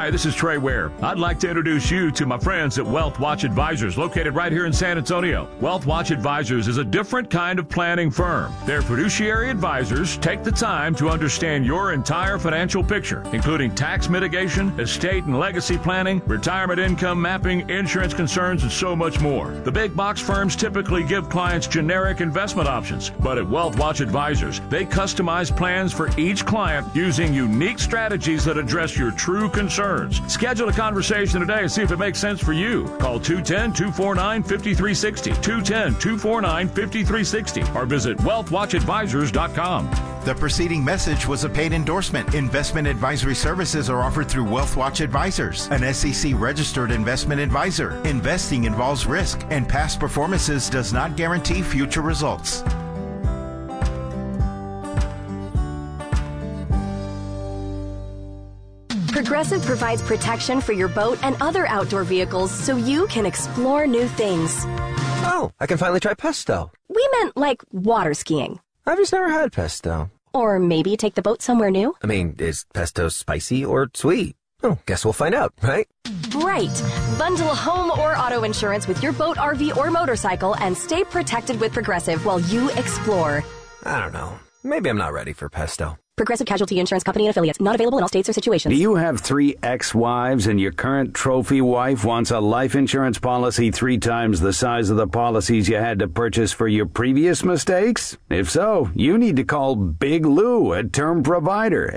Hi, this is Trey Ware. I'd like to introduce you to my friends at Wealth Watch Advisors, located right here in San Antonio. Wealth Watch Advisors is a different kind of planning firm. Their fiduciary advisors take the time to understand your entire financial picture, including tax mitigation, estate and legacy planning, retirement income mapping, insurance concerns, and so much more. The big box firms typically give clients generic investment options, but at Wealth Watch Advisors, they customize plans for each client using unique strategies that address your true concerns. Schedule a conversation today and see if it makes sense for you. Call 210-249-5360, 210-249-5360, or visit wealthwatchadvisors.com. The preceding message was a paid endorsement. Investment advisory services are offered through Wealth Watch Advisors, an SEC-registered investment advisor. Investing involves risk, and past performances does not guarantee future results. Progressive provides protection for your boat and other outdoor vehicles so you can explore new things. Oh, I can finally try pesto. We meant like water skiing. I've just never had pesto. Or maybe take the boat somewhere new. I mean, is pesto spicy or sweet? Oh, guess we'll find out, right? Right. Bundle home or auto insurance with your boat, RV, or motorcycle and stay protected with Progressive while you explore. I don't know. Maybe I'm not ready for pesto. Progressive Casualty Insurance Company and Affiliates. Not available in all states or situations. Do you have 3 ex-wives and your current trophy wife wants a life insurance policy 3 times the size of the policies you had to purchase for your previous mistakes? If so, you need to call Big Lou at Term Provider,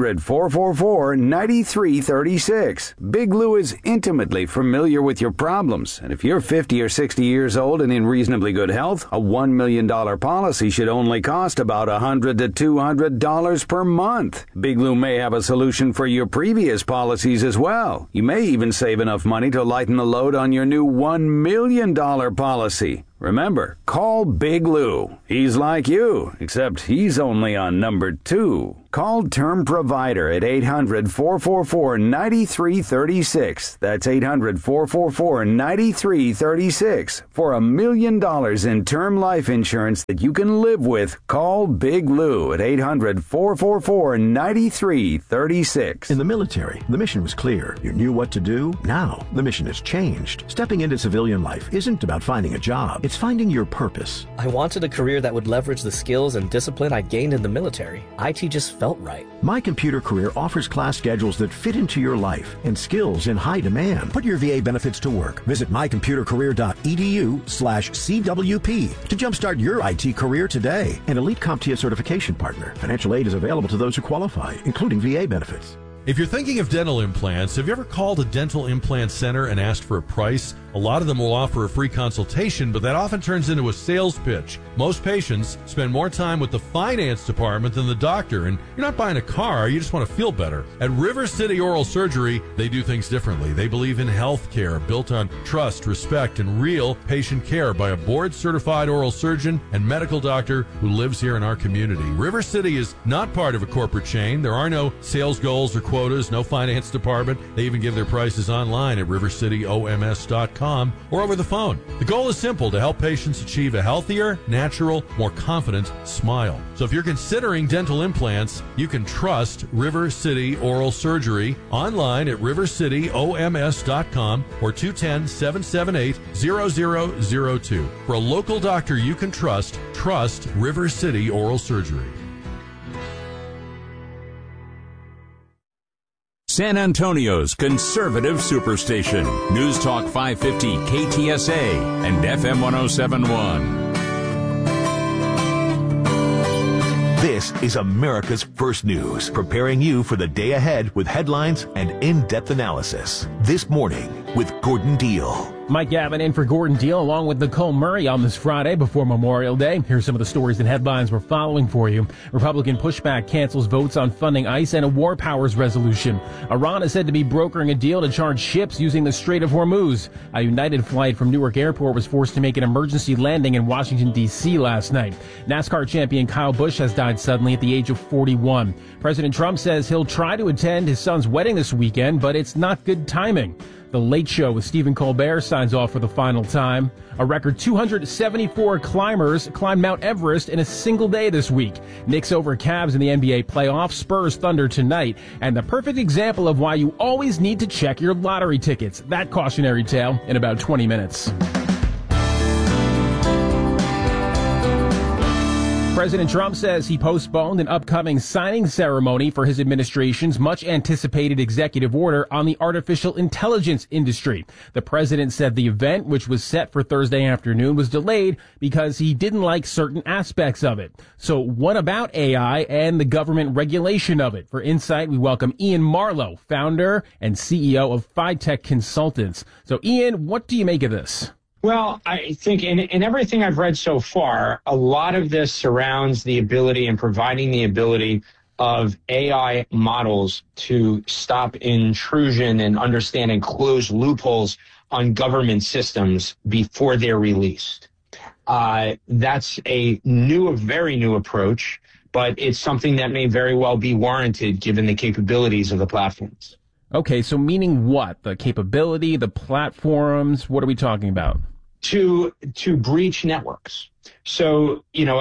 800-444-9336. Big Lou is intimately familiar with your problems, and if you're 50 or 60 years old and in reasonably good health, a $1 million policy should only cost about $100 to $200 per month. Big Lou may have a solution for your previous policies as well. You may even save enough money to lighten the load on your new $1 million policy. Remember, call Big Lou. He's like you, except he's only on number 2. Call Term Provider at 800-444-9336. That's 800-444-9336. For $1 million in term life insurance that you can live with, call Big Lou at 800-444-9336. In the military, the mission was clear. You knew what to do. Now, the mission has changed. Stepping into civilian life isn't about finding a job. It's finding your purpose. I wanted a career that would leverage the skills and discipline I gained in the military. IT just felt right. My Computer Career offers class schedules that fit into your life and skills in high demand. Put your VA benefits to work. Visit mycomputercareer.edu/CWP to jumpstart your IT career today. An elite CompTIA certification partner. Financial aid is available to those who qualify, including VA benefits. If you're thinking of dental implants, have you ever called a dental implant center and asked for a price? A lot of them will offer a free consultation, but that often turns into a sales pitch. Most patients spend more time with the finance department than the doctor, and you're not buying a car, you just want to feel better. At River City Oral Surgery, they do things differently. They believe in health care built on trust, respect, and real patient care by a board-certified oral surgeon and medical doctor who lives here in our community. River City is not part of a corporate chain. There are no sales goals or quotas, no finance department. They even give their prices online at rivercityoms.com or over the phone. The goal is simple: to help patients achieve a healthier, natural, more confident smile. So if you're considering dental implants, you can trust River City Oral Surgery online at rivercityoms.com or 210-778-0002. For a local doctor you can trust River City Oral Surgery. San Antonio's conservative superstation. News Talk 550 KTSA and FM 1071. This is America's First News, preparing you for the day ahead with headlines and in-depth analysis. This morning with Gordon Deal. Mike Gavin in for Gordon Deal along with Nicole Murray on this Friday before Memorial Day. Here's some of the stories and headlines we're following for you. Republican pushback cancels votes on funding ICE and a war powers resolution. Iran is said to be brokering a deal to charge ships using the Strait of Hormuz. A United flight from Newark Airport was forced to make an emergency landing in Washington, D.C. last night. NASCAR champion Kyle Busch has died suddenly at the age of 41. President Trump says he'll try to attend his son's wedding this weekend, but it's not good timing. The Late Show with Stephen Colbert signs off for the final time. A record 274 climbers climbed Mount Everest in a single day this week. Knicks over Cavs in the NBA playoffs, Spurs Thunder tonight, and the perfect example of why you always need to check your lottery tickets. That cautionary tale in about 20 minutes. President Trump says he postponed an upcoming signing ceremony for his administration's much-anticipated executive order on the artificial intelligence industry. The president said the event, which was set for Thursday afternoon, was delayed because he didn't like certain aspects of it. So what about AI and the government regulation of it? For insight, we welcome Ian Marlowe, founder and CEO of PhiTech Consultants. So Ian, what do you make of this? Well, I think in everything I've read so far, a lot of this surrounds the ability and providing the ability of AI models to stop intrusion and understand and close loopholes on government systems before they're released. That's a very new approach, but it's something that may very well be warranted given the capabilities of the platforms. Okay, so meaning what? The capability, the platforms, what are we talking about? To breach networks. So,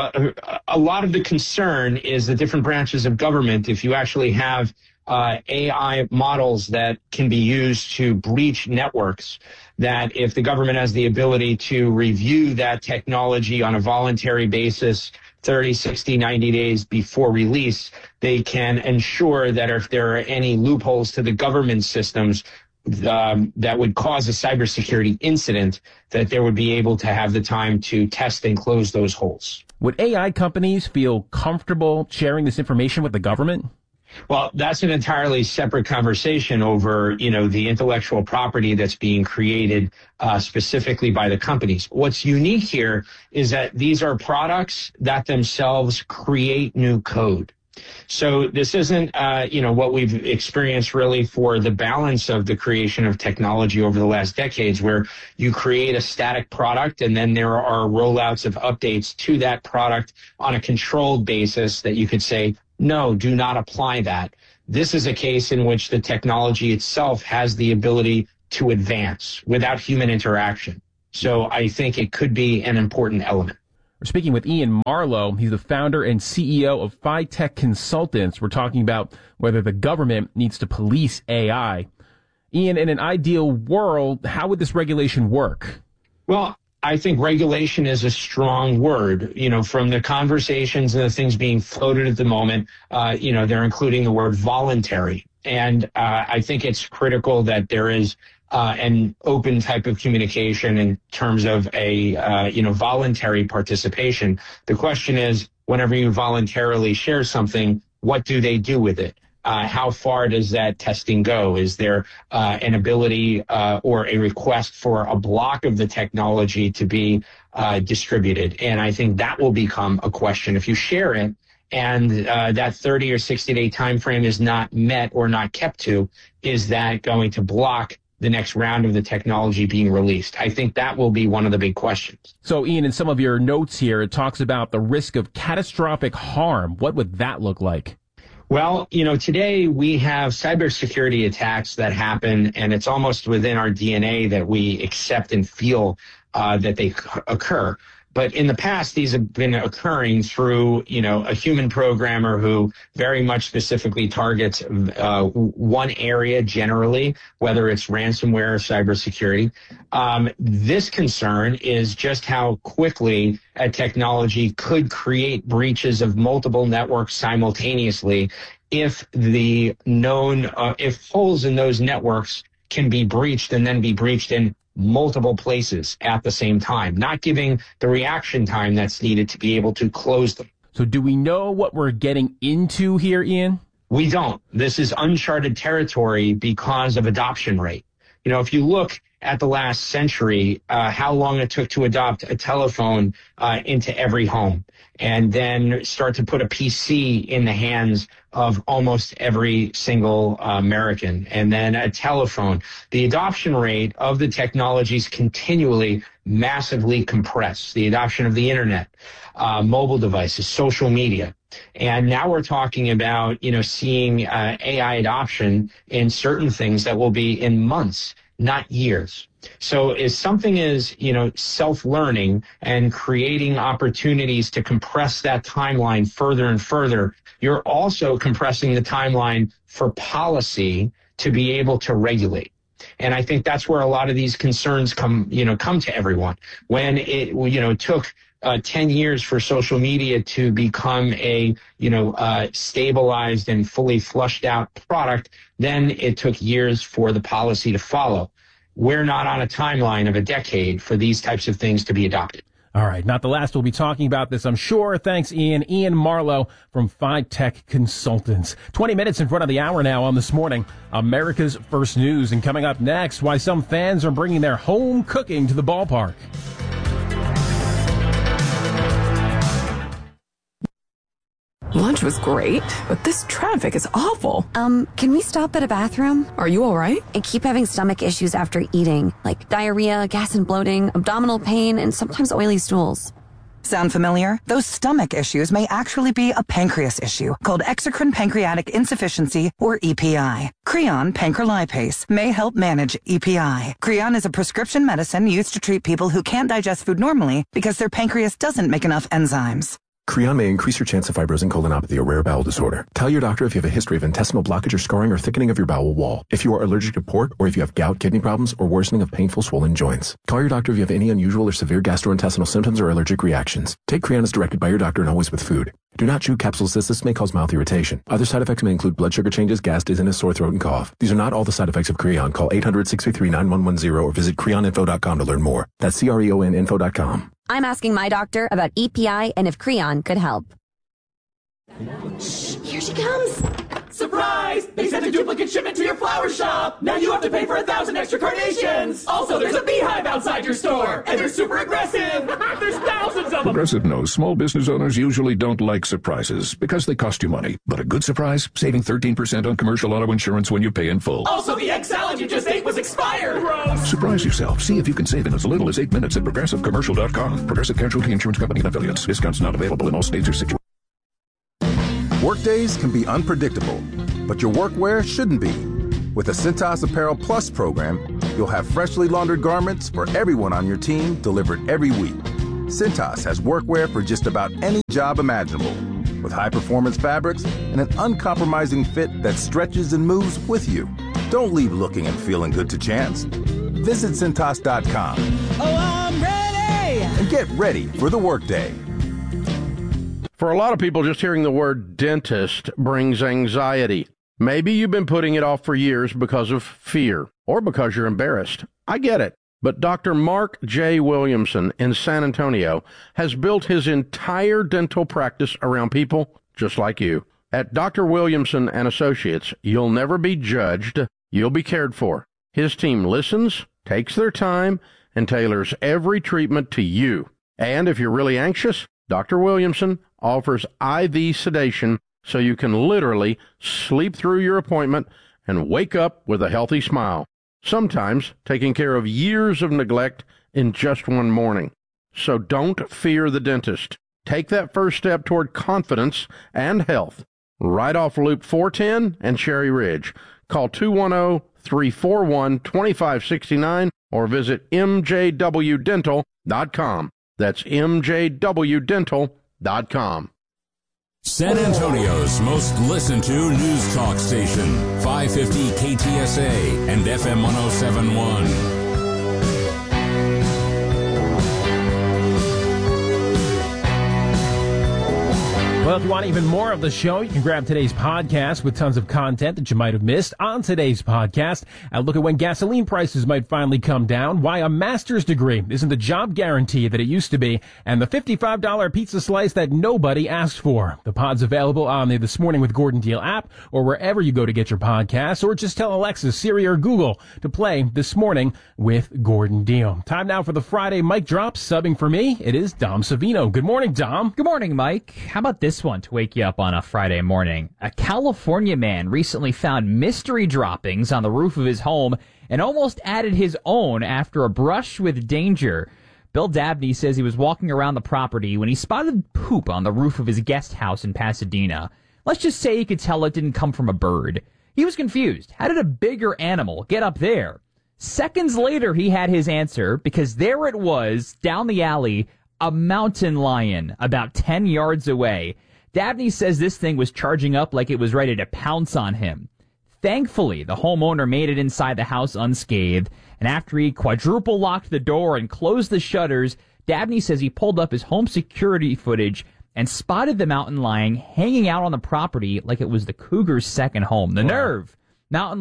a lot of the concern is the different branches of government, if you actually have AI models that can be used to breach networks, that if the government has the ability to review that technology on a voluntary basis 30, 60, 90 days before release, they can ensure that if there are any loopholes to the government systems that would cause a cybersecurity incident, that they would be able to have the time to test and close those holes. Would AI companies feel comfortable sharing this information with the government? Well, that's an entirely separate conversation over, the intellectual property that's being created specifically by the companies. What's unique here is that these are products that themselves create new code. So this isn't, what we've experienced really for the balance of the creation of technology over the last decades, where you create a static product and then there are rollouts of updates to that product on a controlled basis that you could say, no, do not apply that. This is a case in which the technology itself has the ability to advance without human interaction. So I think it could be an important element. We're speaking with Ian Marlowe. He's the founder and CEO of PhiTech Consultants. We're talking about whether the government needs to police AI. Ian, in an ideal world, how would this regulation work? Well, I think regulation is a strong word. From the conversations and the things being floated at the moment, they're including the word voluntary. And I think it's critical that there is an open type of communication in terms of a, voluntary participation. The question is, whenever you voluntarily share something, what do they do with it? How far does that testing go? Is there an ability or a request for a block of the technology to be distributed? And I think that will become a question. If you share it and that 30 or 60-day time frame is not met or not kept to, is that going to block the next round of the technology being released? I think that will be one of the big questions. So, Ian, in some of your notes here, it talks about the risk of catastrophic harm. What would that look like? Well, today we have cybersecurity attacks that happen, and it's almost within our DNA that we accept and feel that they occur. But in the past, these have been occurring through, a human programmer who very much specifically targets one area generally, whether it's ransomware or cybersecurity. This concern is just how quickly a technology could create breaches of multiple networks simultaneously if if holes in those networks can be breached and then be breached in multiple places at the same time, not giving the reaction time that's needed to be able to close them. So do we know what we're getting into here, Ian? We don't. This is uncharted territory because of adoption rate. If you look at the last century, how long it took to adopt a telephone into every home, and then start to put a PC in the hands of almost every single American, and then a telephone. The adoption rate of the technologies continually massively compressed. The adoption of the internet, mobile devices, social media. And now we're talking about, seeing AI adoption in certain things that will be in months. not years. So if something is, self-learning and creating opportunities to compress that timeline further and further, you're also compressing the timeline for policy to be able to regulate. And I think that's where a lot of these concerns come to everyone. When it, took 10 years for social media to become a, stabilized and fully flushed out product, then it took years for the policy to follow. We're not on a timeline of a decade for these types of things to be adopted. All right, not the last we'll be talking about this, I'm sure. Thanks, Ian. Ian Marlowe from FiTech Consultants. 20 minutes in front of the hour now on This Morning, America's First News. And coming up next, why some fans are bringing their home cooking to the ballpark. Lunch was great, but this traffic is awful. Can we stop at a bathroom? Are you all right? I keep having stomach issues after eating, like diarrhea, gas and bloating, abdominal pain, and sometimes oily stools. Sound familiar? Those stomach issues may actually be a pancreas issue called exocrine pancreatic insufficiency, or EPI. Creon pancrelipase may help manage EPI. Creon is a prescription medicine used to treat people who can't digest food normally because their pancreas doesn't make enough enzymes. Creon may increase your chance of fibrosing colonopathy, a rare bowel disorder. Tell your doctor if you have a history of intestinal blockage or scarring or thickening of your bowel wall, if you are allergic to pork, or if you have gout, kidney problems, or worsening of painful swollen joints. Call your doctor if you have any unusual or severe gastrointestinal symptoms or allergic reactions. Take Creon as directed by your doctor and always with food. Do not chew capsules as this may cause mouth irritation. Other side effects may include blood sugar changes, gas, dizziness, sore throat, and cough. These are not all the side effects of Creon. Call 800-633-9110 or visit creoninfo.com to learn more. That's CREONinfo.com. I'm asking my doctor about EPI and if Creon could help. Shh, here she comes. Surprise! They sent a duplicate shipment to your flower shop! Now you have to pay for 1,000 extra carnations! Also, there's a beehive outside your store! And they're super aggressive! There's thousands of them! Progressive knows small business owners usually don't like surprises because they cost you money. But a good surprise? Saving 13% on commercial auto insurance when you pay in full. Also, the egg salad you just ate was expired! Gross! Surprise yourself. See if you can save in as little as 8 minutes at ProgressiveCommercial.com. Progressive Casualty Insurance Company and Affiliates. Discounts not available in all states or situations. Workdays can be unpredictable, but your workwear shouldn't be. With the Cintas Apparel Plus program, you'll have freshly laundered garments for everyone on your team delivered every week. Cintas has workwear for just about any job imaginable, with high-performance fabrics and an uncompromising fit that stretches and moves with you. Don't leave looking and feeling good to chance. Visit Cintas.com. Oh, I'm ready! And get ready for the workday. For a lot of people, just hearing the word dentist brings anxiety. Maybe you've been putting it off for years because of fear or because you're embarrassed. I get it. But Dr. Mark J. Williamson in San Antonio has built his entire dental practice around people just like you. At Dr. Williamson and Associates, you'll never be judged. You'll be cared for. His team listens, takes their time, and tailors every treatment to you. And if you're really anxious, Dr. Williamson offers IV sedation so you can literally sleep through your appointment and wake up with a healthy smile, sometimes taking care of years of neglect in just one morning. So don't fear the dentist. Take that first step toward confidence and health. Right off Loop 410 and Cherry Ridge. Call 210-341-2569 or visit mjwdental.com. That's mjwdental.com. San Antonio's most listened to news talk station, 550 KTSA and FM 107.1. Well, if you want even more of the show, you can grab today's podcast with tons of content that you might have missed. On today's podcast, I'll look at when gasoline prices might finally come down, why a master's degree isn't the job guarantee that it used to be, and the $55 pizza slice that nobody asked for. The pod's available on the This Morning with Gordon Deal app or wherever you go to get your podcasts, or just tell Alexa, Siri, or Google to play This Morning with Gordon Deal. Time now for the Friday mic drop. Subbing for me, it is Dom Savino. Good morning, Dom. Good morning, Mike. How about this one to wake you up on a Friday morning? A California man recently found mystery droppings on the roof of his home and almost added his own after a brush with danger. Bill Dabney says he was walking around the property when he spotted poop on the roof of his guest house in Pasadena. Let's just say he could tell it didn't come from a bird. He was confused. How did a bigger animal get up there? Seconds later, he had his answer, because there it was, down the alley, a mountain lion about 10 yards away. Dabney says this thing was charging up like it was ready to pounce on him. Thankfully, the homeowner made it inside the house unscathed, and after he quadruple locked the door and closed the shutters, Dabney says he pulled up his home security footage and spotted the mountain lion hanging out on the property like it was the cougar's second home. The nerve! Mountain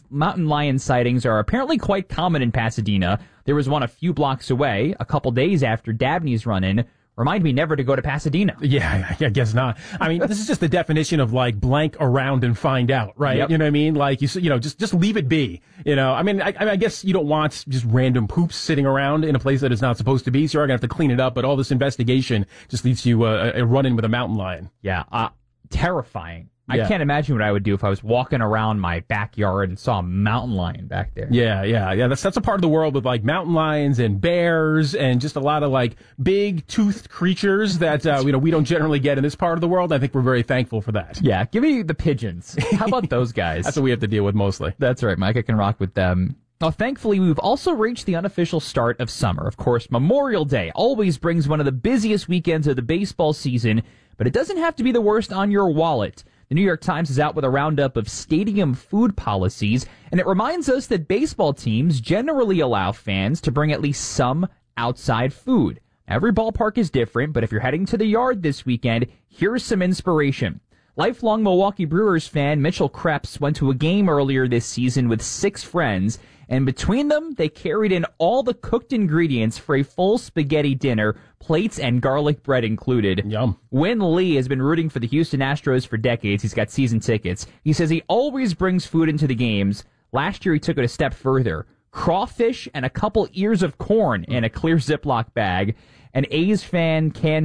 lion sightings are apparently quite common in Pasadena. There was one a few blocks away, a couple days after Dabney's run-in. Remind me never to go to Pasadena. Yeah, I guess not. I mean, this is just the definition of, like, blank around and find out, right? Yep. You know what I mean? Like, just leave it be. I mean, I guess you don't want just random poops sitting around in a place that it's not supposed to be, so you're going to have to clean it up, but all this investigation just leads to a run-in with a mountain lion. Yeah, terrifying. Yeah. I can't imagine what I would do if I was walking around my backyard and saw a mountain lion back there. Yeah. That's a part of the world with, like, mountain lions and bears and just a lot of, like, big toothed creatures that we don't generally get in this part of the world. I think we're very thankful for that. Yeah, give me the pigeons. How about those guys? That's what we have to deal with mostly. That's right, Mike. I can rock with them. Now, thankfully, we've also reached the unofficial start of summer. Of course, Memorial Day always brings one of the busiest weekends of the baseball season, but it doesn't have to be the worst on your wallet. The New York Times is out with a roundup of stadium food policies, and it reminds us that baseball teams generally allow fans to bring at least some outside food. Every ballpark is different, but if you're heading to the Yard this weekend, here's some inspiration. Lifelong Milwaukee Brewers fan Mitchell Krebs went to a game earlier this season with 6 friends, and between them, they carried in all the cooked ingredients for a full spaghetti dinner, plates and garlic bread included. Yum. Win Lee has been rooting for the Houston Astros for decades. He's got season tickets. He says he always brings food into the games. Last year, he took it a step further. Crawfish and a couple ears of corn in a clear Ziploc bag. And A's fan Kay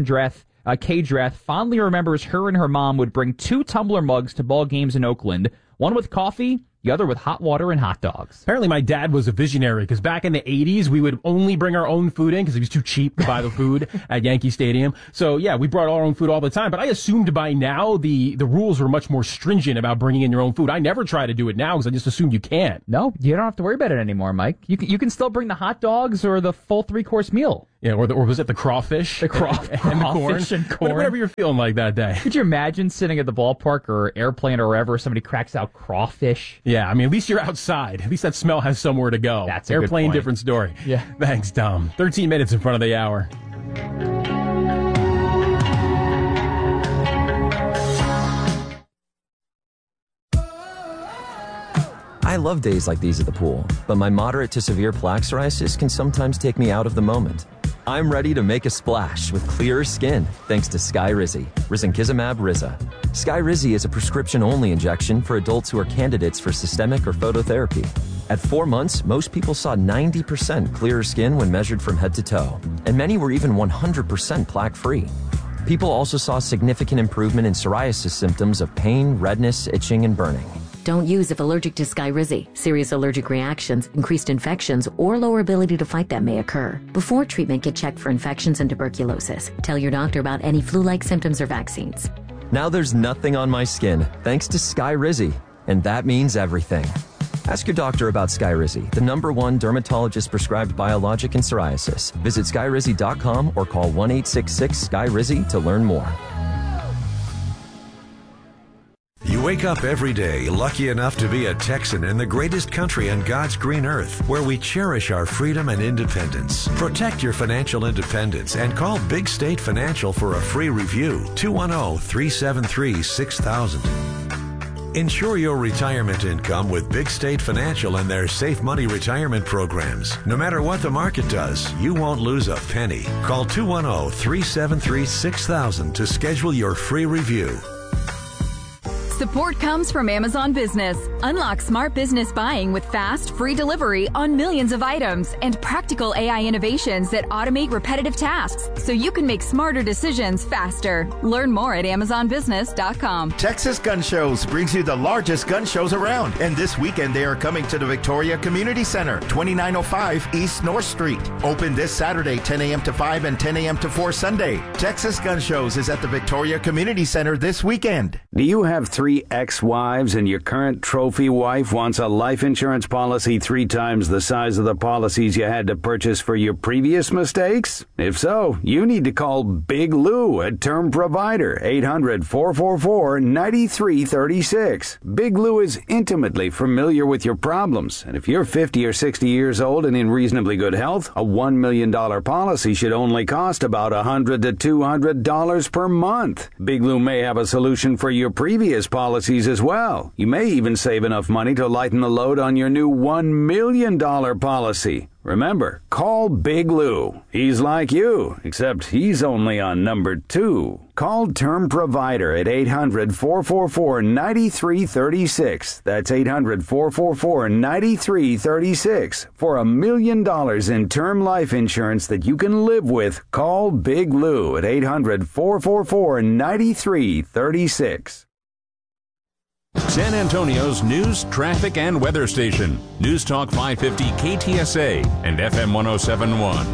Dreth fondly remembers her and her mom would bring 2 tumbler mugs to ball games in Oakland, one with coffee, the other with hot water and hot dogs. Apparently my dad was a visionary, because back in the 80s, we would only bring our own food in because it was too cheap to buy the food at Yankee Stadium. So, yeah, we brought our own food all the time. But I assumed by now the rules were much more stringent about bringing in your own food. I never try to do it now because I just assumed you can't. No, you don't have to worry about it anymore, Mike. You can still bring the hot dogs or the full 3-course meal. Yeah, or was it the crawfish? The crawfish and corn. Whatever you're feeling like that day. Could you imagine sitting at the ballpark or airplane or wherever somebody cracks out crawfish? Yeah, I mean, at least you're outside. At least that smell has somewhere to go. That's a airplane, good point. Different story. Yeah. Thanks, Tom. 13 minutes in front of the hour. I love days like these at the pool, but my moderate to severe plaque psoriasis can sometimes take me out of the moment. I'm ready to make a splash with clearer skin thanks to Skyrizi, risankizumab Riza. Skyrizi is a prescription-only injection for adults who are candidates for systemic or phototherapy. At 4 months, most people saw 90% clearer skin when measured from head to toe, and many were even 100% plaque-free. People also saw significant improvement in psoriasis symptoms of pain, redness, itching, and burning. Don't use if allergic to Skyrizi. Serious allergic reactions, increased infections, or lower ability to fight them may occur. Before treatment, get checked for infections and tuberculosis. Tell your doctor about any flu-like symptoms or vaccines. Now there's nothing on my skin thanks to Skyrizi, and that means everything. Ask your doctor about Skyrizi, the #1 dermatologist-prescribed biologic in psoriasis. Visit Skyrizi.com or call 1-866-SKYRIZI to learn more. You wake up every day lucky enough to be a Texan in the greatest country on God's green earth, where we cherish our freedom and independence. Protect your financial independence and call Big State Financial for a free review. 210-373-6000. Ensure your retirement income with Big State Financial and their Safe Money retirement programs. No matter what the market does, you won't lose a penny. Call 210-373-6000 to schedule your free review. Support comes from Amazon Business. Unlock smart business buying with fast, free delivery on millions of items and practical AI innovations that automate repetitive tasks so you can make smarter decisions faster. Learn more at AmazonBusiness.com. Texas Gun Shows brings you the largest gun shows around. And this weekend they are coming to the Victoria Community Center, 2905 East North Street. Open this Saturday, 10 a.m. to 5 and 10 a.m. to 4 Sunday. Texas Gun Shows is at the Victoria Community Center this weekend. Do you have 3 3 ex-wives and your current trophy wife wants a life insurance policy 3 times the size of the policies you had to purchase for your previous mistakes? If so, you need to call Big Lou at Term Provider, 800-444-9336. Big Lou is intimately familiar with your problems, and if you're 50 or 60 years old and in reasonably good health, a $1 million policy should only cost about $100 to $200 per month. Big Lou may have a solution for your previous policies as well. You may even save enough money to lighten the load on your new $1 million policy. Remember, call Big Lou. He's like you, except he's only on number 2. Call Term Provider at 800-444-9336. That's 800-444-9336. For $1 million in term life insurance that you can live with, call Big Lou at 800-444-9336. San Antonio's news, traffic, and weather station. News Talk 550 KTSA and FM 1071.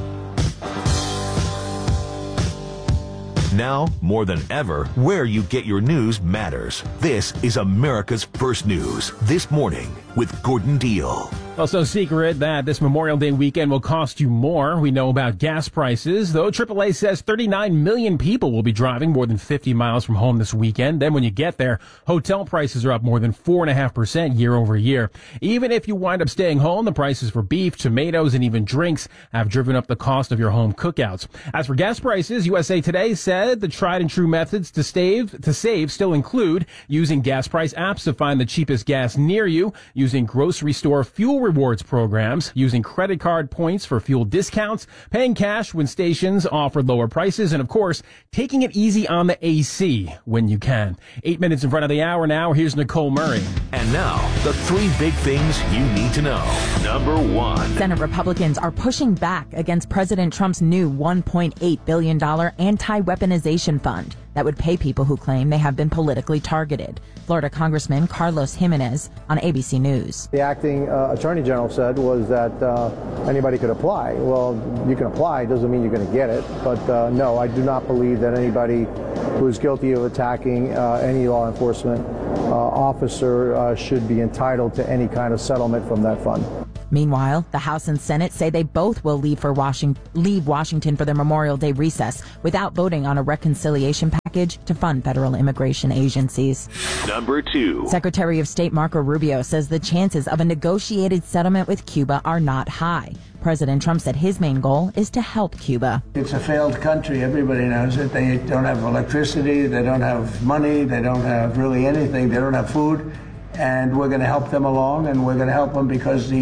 Now, more than ever, where you get your news matters. This is America's First News. This morning with Gordon Deal. Well, it's no secret that this Memorial Day weekend will cost you more. We know about gas prices, though AAA says 39 million people will be driving more than 50 miles from home this weekend. Then when you get there, hotel prices are up more than 4.5% year over year. Even if you wind up staying home, the prices for beef, tomatoes, and even drinks have driven up the cost of your home cookouts. As for gas prices, USA Today said the tried and true methods to save still include using gas price apps to find the cheapest gas near you, using grocery store fuel rewards programs, using credit card points for fuel discounts, paying cash when stations offer lower prices, and of course, taking it easy on the AC when you can. 8 minutes in front of the hour now. Here's Nicole Murray. And now, the 3 big things you need to know. Number 1. Senate Republicans are pushing back against President Trump's new $1.8 billion anti-weaponization fund that would pay people who claim they have been politically targeted. Florida Congressman Carlos Jimenez on ABC News. The acting attorney general said was that anybody could apply. Well, you can apply, doesn't mean you're going to get it. But no, I do not believe that anybody who is guilty of attacking any law enforcement officer should be entitled to any kind of settlement from that fund. Meanwhile, the House and Senate say they both will leave Washington for their Memorial Day recess without voting on a reconciliation package to fund federal immigration agencies. Number 2. Secretary of State Marco Rubio says the chances of a negotiated settlement with Cuba are not high. President Trump said his main goal is to help Cuba. It's a failed country. Everybody knows it. They don't have electricity. They don't have money. They don't have really anything. They don't have food. And we're going to help them along, and we're going to help them because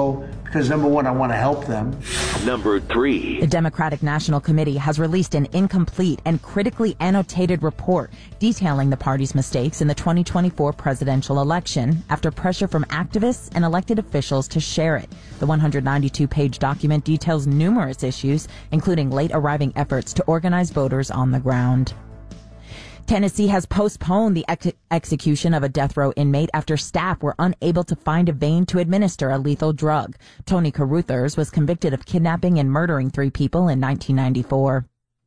number one, I want to help them. Number 3. The Democratic National Committee has released an incomplete and critically annotated report detailing the party's mistakes in the 2024 presidential election after pressure from activists and elected officials to share it. The 192-page document details numerous issues, including late arriving efforts to organize voters on the ground. Tennessee has postponed the execution of a death row inmate after staff were unable to find a vein to administer a lethal drug. Tony Caruthers was convicted of kidnapping and murdering 3 people in 1994.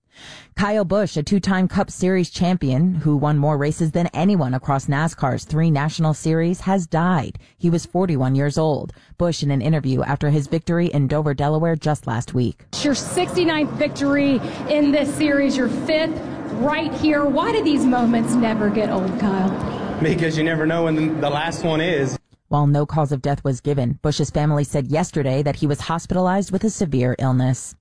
Kyle Busch, a 2-time Cup Series champion who won more races than anyone across NASCAR's 3 national series, has died. He was 41 years old. Busch, in an interview after his victory in Dover, Delaware just last week. It's your 69th victory in this series, your 5th right here. Why do these moments never get old, Kyle? Because you never know when the last one is. While no cause of death was given, Busch's family said yesterday that he was hospitalized with a severe illness.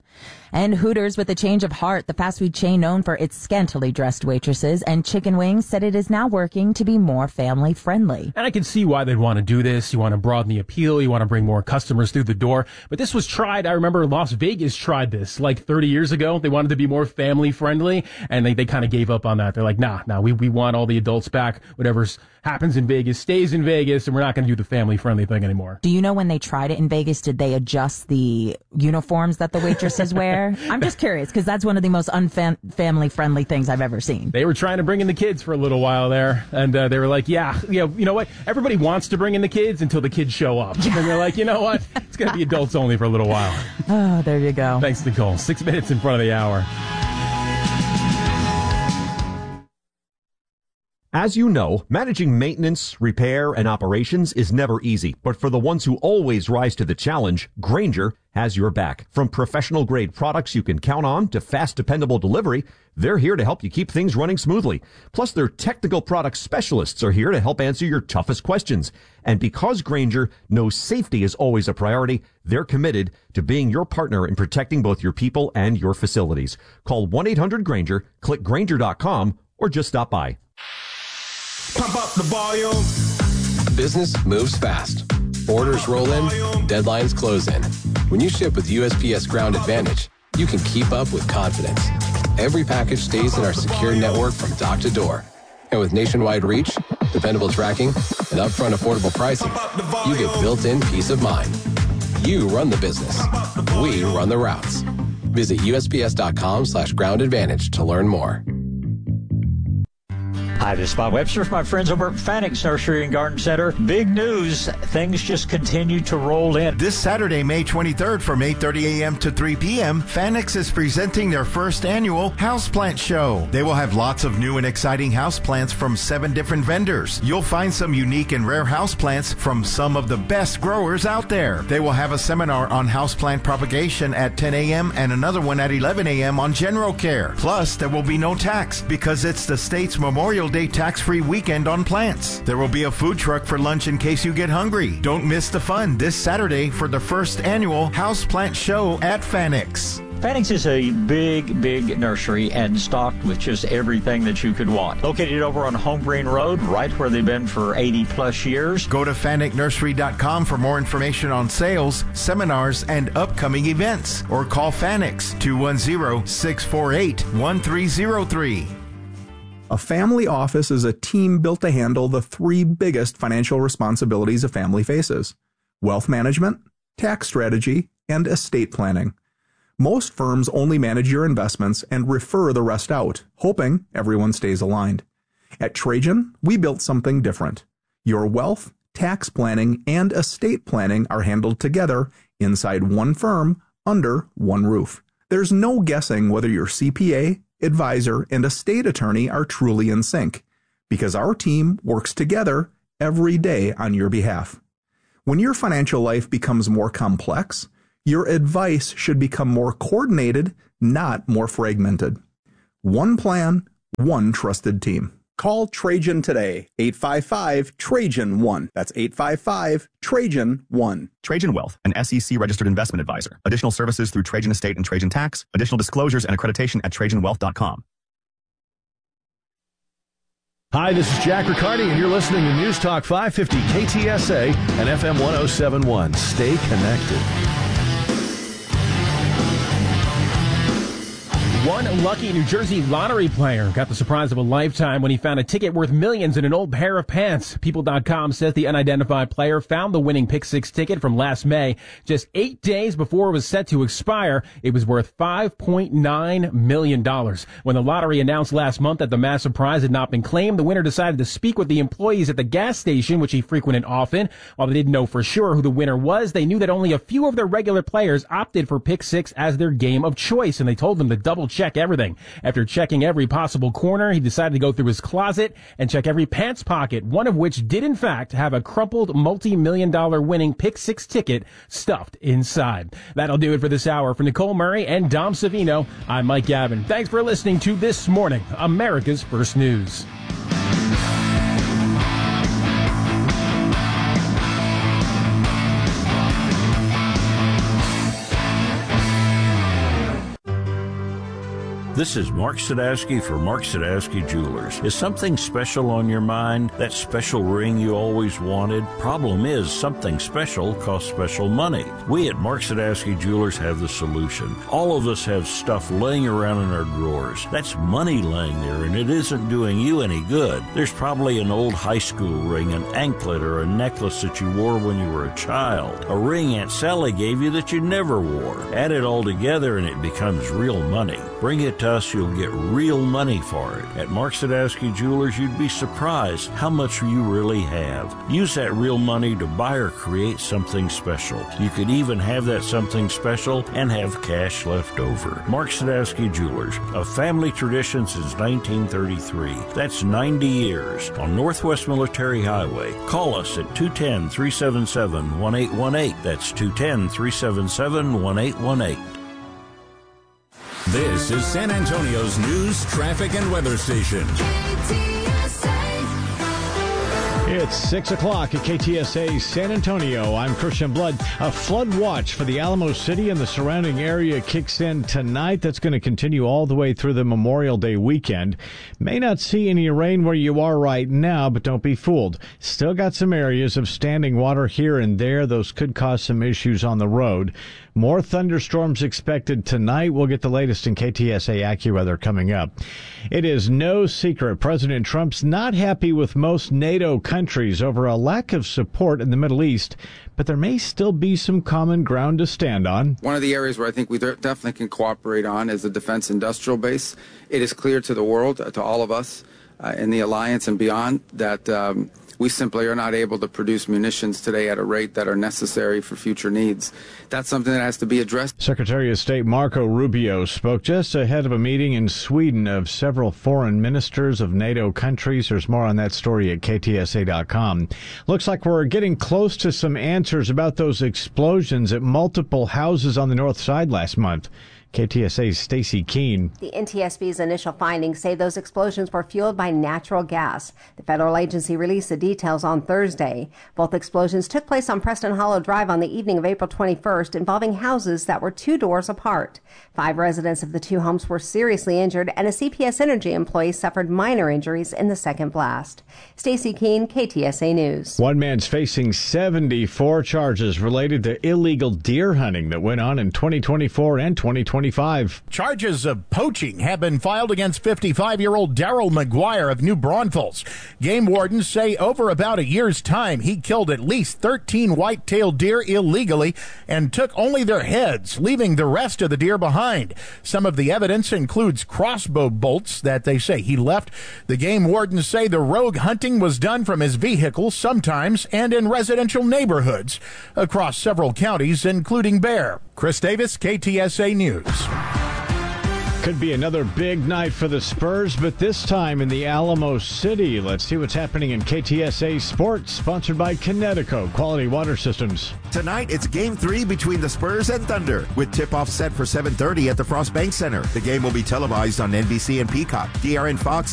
And Hooters, with a change of heart, the fast food chain known for its scantily dressed waitresses and chicken wings, said it is now working to be more family friendly. And I can see why they'd want to do this. You want to broaden the appeal. You want to bring more customers through the door. But this was tried. I remember Las Vegas tried this like 30 years ago. They wanted to be more family friendly, and they kind of gave up on that. They're like, nah, we want all the adults back. Whatever's happens in Vegas stays in Vegas, and we're not going to do the family friendly thing anymore. Do you know when they tried it in Vegas, did they adjust the uniforms that the waitresses wear? I'm just curious, because that's one of the most unfamily friendly things I've ever seen. They were trying to bring in the kids for a little while there, and they were like, you know what? Everybody wants to bring in the kids until the kids show up. And they're like, you know what? It's going to be adults only for a little while. Oh, there you go. Thanks, Nicole. 6 minutes in front of the hour. As you know, managing maintenance, repair, and operations is never easy, but for the ones who always rise to the challenge, Grainger has your back. From professional-grade products you can count on to fast, dependable delivery, they're here to help you keep things running smoothly. Plus, their technical product specialists are here to help answer your toughest questions. And because Grainger knows safety is always a priority, they're committed to being your partner in protecting both your people and your facilities. Call 1-800-GRAINGER, click Grainger.com, or just stop by. Pump up the volume. Business moves fast. Orders roll in, deadlines close in. When you ship with USPS Ground Advantage, you can keep up with confidence. Every package stays in our secure network from dock to door. And with nationwide reach, dependable tracking, and upfront affordable pricing, you get built-in peace of mind. You run the business. We run the routes. Visit USPS.com/Ground Advantage to learn more. Hi, this is Bob Webster from my friends over at Fanix Nursery and Garden Center. Big news, things just continue to roll in. This Saturday, May 23rd from 8:30 a.m. to 3 p.m., Fanix is presenting their first annual Houseplant Show. They will have lots of new and exciting houseplants from 7 different vendors. You'll find some unique and rare houseplants from some of the best growers out there. They will have a seminar on houseplant propagation at 10 a.m. and another one at 11 a.m. on general care. Plus, there will be no tax because it's the state's Memorial Day tax-free weekend on plants. There will be a food truck for lunch in case you get hungry. Don't miss the fun this Saturday for the first annual Houseplant Show at Fanix. Fanix is a big nursery and stocked with just everything that you could want. Located over on Home Green Road, right where they've been for 80-plus years. Go to FanicNursery.com for more information on sales, seminars, and upcoming events. Or call Fanix 210-648-1303. A family office is a team built to handle the 3 biggest financial responsibilities a family faces: wealth management, tax strategy, and estate planning. Most firms only manage your investments and refer the rest out, hoping everyone stays aligned. At Trajan, we built something different. Your wealth, tax planning, and estate planning are handled together inside one firm under one roof. There's no guessing whether your CPA, advisor, and estate attorney are truly in sync, because our team works together every day on your behalf. When your financial life becomes more complex, your advice should become more coordinated, not more fragmented. One plan, one trusted team. Call Trajan today, 855-TRAJAN-1. That's 855-TRAJAN-1. Trajan Wealth, an SEC-registered investment advisor. Additional services through Trajan Estate and Trajan Tax. Additional disclosures and accreditation at TrajanWealth.com. Hi, this is Jack Riccardi, and you're listening to News Talk 550 KTSA and FM 1071. Stay connected. One lucky New Jersey lottery player got the surprise of a lifetime when he found a ticket worth millions in an old pair of pants. People.com says the unidentified player found the winning Pick 6 ticket from last May. Just 8 days before it was set to expire, it was worth $5.9 million. When the lottery announced last month that the massive prize had not been claimed, the winner decided to speak with the employees at the gas station, which he frequented often. While they didn't know for sure who the winner was, they knew that only a few of their regular players opted for Pick 6 as their game of choice, and they told them to double check everything. After checking every possible corner, he decided to go through his closet and check every pants pocket, one of which did in fact have a crumpled multi-million-dollar winning Pick 6 ticket stuffed inside. That'll do it for this hour. For Nicole Murray and Dom Savino, I'm Mike Gavin. Thanks for listening to This Morning, America's First News. This is Mark Sadowski for Mark Sadowski Jewelers. Is something special on your mind? That special ring you always wanted? Problem is, something special costs special money. We at Mark Sadowski Jewelers have the solution. All of us have stuff laying around in our drawers. That's money laying there, and it isn't doing you any good. There's probably an old high school ring, an anklet, or a necklace that you wore when you were a child. A ring Aunt Sally gave you that you never wore. Add it all together and it becomes real money. Bring it to us, you'll get real money for it. At Mark Sadowski Jewelers, you'd be surprised how much you really have. Use that real money to buy or create something special. You could even have that something special and have cash left over. Mark Sadowski Jewelers, a family tradition since 1933. That's 90 years on Northwest Military Highway. Call us at 210-377-1818. That's 210-377-1818. This is San Antonio's news, traffic, and weather station. It's 6 o'clock at KTSA San Antonio. I'm Christian Blood. A flood watch for the Alamo City and the surrounding area kicks in tonight. That's going to continue all the way through the Memorial Day weekend. May not see any rain where you are right now, but don't be fooled. Still got some areas of standing water here and there. Those could cause some issues on the road. More thunderstorms expected tonight. We'll get the latest in KTSA AccuWeather coming up. It is no secret President Trump's not happy with most NATO countries over a lack of support in the Middle East, but there may still be some common ground to stand on. One of the areas where I think we definitely can cooperate on is the defense industrial base. It is clear to the world, to all of us in the alliance and beyond, that we simply are not able to produce munitions today at a rate that are necessary for future needs. That's something that has to be addressed. Secretary of State Marco Rubio spoke just ahead of a meeting in Sweden of several foreign ministers of NATO countries. There's more on that story at KTSA.com. Looks like we're getting close to some answers about those explosions at multiple houses on the north side last month. KTSA's Stacy Keene. The NTSB's initial findings say those explosions were fueled by natural gas. The federal agency released the details on Thursday. Both explosions took place on Preston Hollow Drive on the evening of April 21st, involving houses that were 2 doors apart. 5 residents of the 2 homes were seriously injured, and a CPS Energy employee suffered minor injuries in the second blast. Stacy Keene, KTSA News. One man's facing 74 charges related to illegal deer hunting that went on in 2024 and 2025. Charges of poaching have been filed against 55-year-old Darrell McGuire of New Braunfels. Game wardens say over about a year's time, he killed at least 13 white-tailed deer illegally and took only their heads, leaving the rest of the deer behind. Some of the evidence includes crossbow bolts that they say he left. The game wardens say the rogue hunting was done from his vehicle sometimes and in residential neighborhoods across several counties, including Bear. Chris Davis, KTSA News. Could be another big night for the Spurs, but this time in the Alamo City. Let's see what's happening in KTSA Sports, sponsored by Connecticut Quality Water Systems. Tonight, it's Game 3 between the Spurs and Thunder, with tip-off set for 7:30 at the Frost Bank Center. The game will be televised on NBC and Peacock. DRN Fox